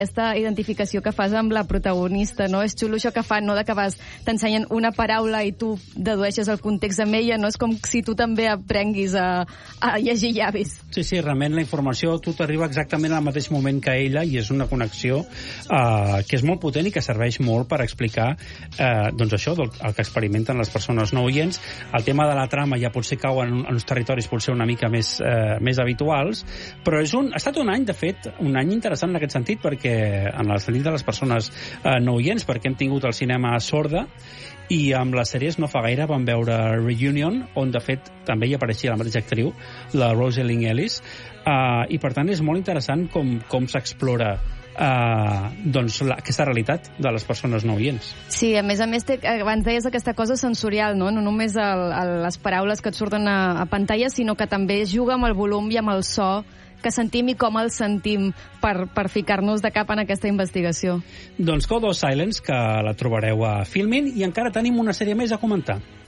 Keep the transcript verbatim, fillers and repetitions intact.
aquesta identificació que fas amb la protagonista, no? És xulo això que fan, no?, de que vas, t'ensenyen una paraula i tu dedueixes el context amb ella, no? És com si tu també aprenguis a, a llegir llavis. Sí, sí, realment la informació tu t'arriba exactament al mateix moment que ella i és una connexió eh, que és molt potent i que serveix molt per explicar eh, doncs això, el que experimenten les persones no oients. El tema de la trama ja potser cau en, en uns territoris potser una mica més, eh, més habituals, però és un, ha estat un any, de fet, un any interessant en aquest sentit, perquè en el sentit de les persones eh, no oients, perquè hem tingut el cinema sorda i amb les sèries no fa gaire vam veure Reunion, on de fet també hi apareixia la mateixa actriu, la Rosalie Ellis, eh, i per tant és molt interessant com, com s'explora Uh, doncs la, aquesta realitat de les persones no oients. Sí, a més a més, té, abans deies aquesta cosa sensorial, no, no només el, el, les paraules que et surten a, a pantalla, sinó que també juga amb el volum i amb el so que sentim i com el sentim per, per ficar-nos de cap en aquesta investigació. Doncs Code of Silence, que la trobareu a Filmin, i encara tenim una sèrie més a comentar.